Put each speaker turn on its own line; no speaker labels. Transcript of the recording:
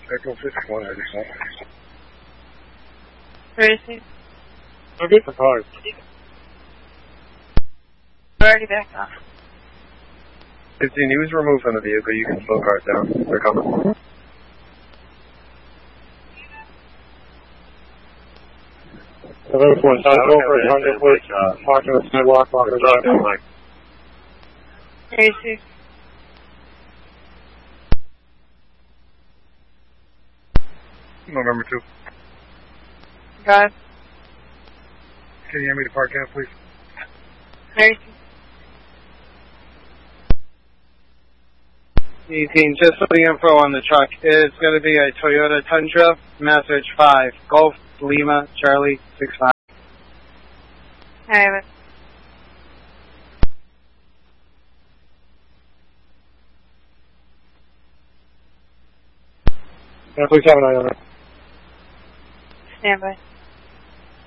Echo 51, I just want.
Where is he?
I'll get the cars.
Already backed off.
15, he was removed from the vehicle. You can slow cars down. They're coming. Hello, 1, South over at 100 Woods, parking on the sidewalk, walking the
Where is he?
November 2.
God.
Can you hand me the park out, please?
Where is he?
18, just for the info on the truck, it's going to be a Toyota Tundra, message 5, Golf, Lima, Charlie, 65.
I have it.
Yeah, please have an eye on it.
Stand by.